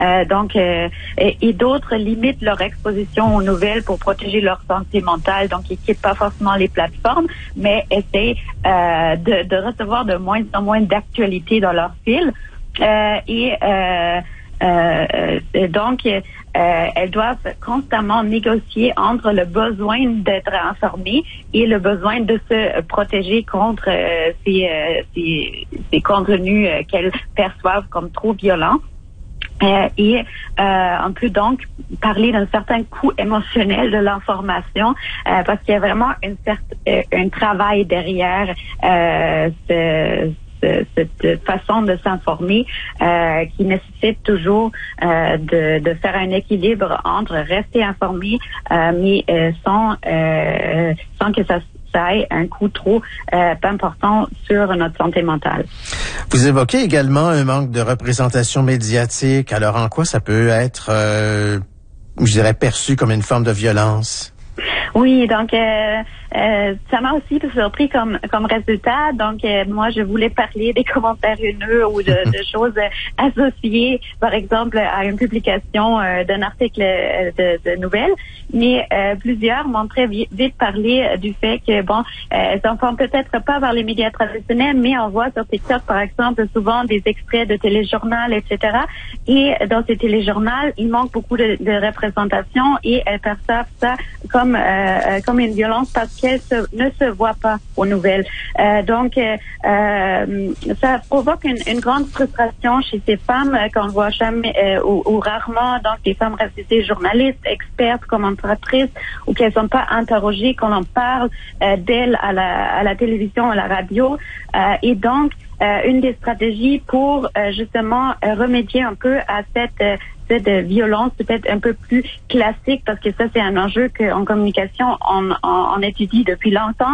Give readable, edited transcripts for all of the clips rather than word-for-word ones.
Et d'autres limitent leur exposition aux nouvelles pour protéger leur santé mentale, donc ils quittent pas forcément les plateformes, mais essaient de recevoir de moins en moins d'actualité dans leur fil. Donc, elles doivent constamment négocier entre le besoin d'être informées et le besoin de se protéger contre ces contenus qu'elles perçoivent comme trop violents. On peut donc parler d'un certain coût émotionnel de l'information parce qu'il y a vraiment un travail derrière cette façon de s'informer qui nécessite toujours de faire un équilibre entre rester informé mais sans que ça ait un coût trop important sur notre santé mentale. Vous évoquez également un manque de représentation médiatique. Alors, en quoi ça peut être, je dirais, perçu comme une forme de violence? Oui, donc ça m'a aussi surpris comme résultat. Donc moi, je voulais parler des commentaires haineux ou de choses associées, par exemple, à une publication d'un article de nouvelles. Mais plusieurs m'ont très vite parlé du fait que elles s'en font peut-être pas vers les médias traditionnels, mais on voit sur TikTok, par exemple, souvent des extraits de téléjournal, etc. Et dans ces téléjournaux, il manque beaucoup de représentation et elles perçoivent ça comme une violence parce qu'elle ne se voit pas aux nouvelles. Donc, ça provoque une grande frustration chez ces femmes qu'on voit jamais ou rarement. Donc, les femmes restées journalistes, expertes, commentatrices, ou qu'elles sont pas interrogées, qu'on en parle d'elles à la télévision, à la radio. Et donc, une des stratégies pour justement remédier un peu à cette violence peut-être un peu plus classique, parce que ça c'est un enjeu qu'en communication on étudie depuis longtemps.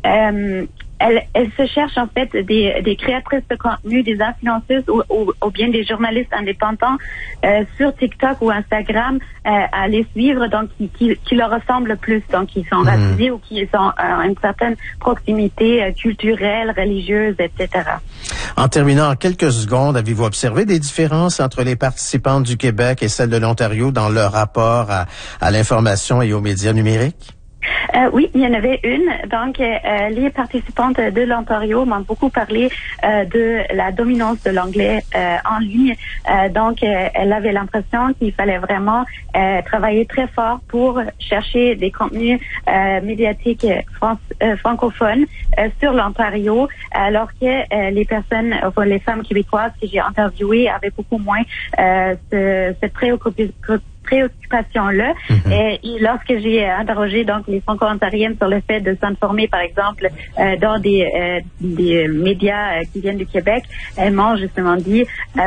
Elle se cherche en fait des créatrices de contenu, des influenceuses ou bien des journalistes indépendants sur TikTok ou Instagram à les suivre, donc qui leur ressemblent plus, donc qui sont racisés ou qui ont une certaine proximité culturelle, religieuse, etc. En terminant, en quelques secondes, avez-vous observé des différences entre les participantes du Québec et celles de l'Ontario dans leur rapport à l'information et aux médias numériques? Oui, il y en avait une. Donc, les participantes de l'Ontario m'ont beaucoup parlé de la dominance de l'anglais en ligne. Donc, elle avait l'impression qu'il fallait vraiment travailler très fort pour chercher des contenus médiatiques francophones sur l'Ontario, alors que les femmes québécoises que j'ai interviewées avaient beaucoup moins cette préoccupation-là. Et lorsque j'ai interrogé donc les franco-ontariennes sur le fait de s'informer, par exemple, dans des médias qui viennent du Québec, elles m'ont justement dit,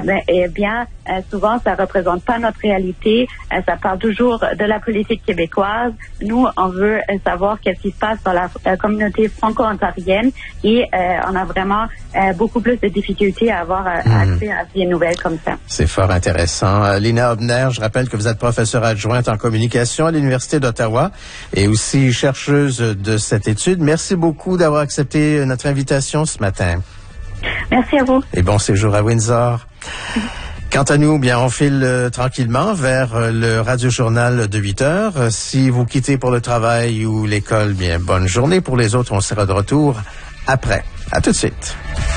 souvent ça représente pas notre réalité, ça parle toujours de la politique québécoise. Nous, on veut savoir qu'est-ce qui se passe dans la communauté franco-ontarienne et on a vraiment beaucoup plus de difficultés à avoir accès à ces nouvelles comme ça. C'est fort intéressant. Lina Hobner, je rappelle que vous êtes professeure adjointe en communication à l'Université d'Ottawa et aussi chercheuse de cette étude. Merci beaucoup d'avoir accepté notre invitation ce matin. Merci à vous. Et bon séjour à Windsor. Quant à nous, bien, on file tranquillement vers le radio-journal de 8 heures. Si vous quittez pour le travail ou l'école, bien, bonne journée. Pour les autres, on sera de retour après. À tout de suite.